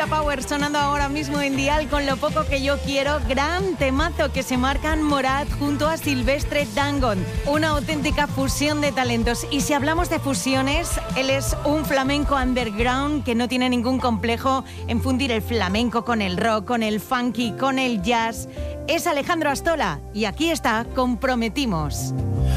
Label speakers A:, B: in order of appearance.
A: Power sonando ahora mismo en Dial con Lo poco que yo quiero. Gran temazo que se marcan Morat junto a Silvestre Dangond. Una auténtica fusión de talentos. Y si hablamos de fusiones, él es un flamenco underground que no tiene ningún complejo en fundir el flamenco con el rock, con el funky, con el jazz. Es Alejandro Astola y aquí está Comprometimos.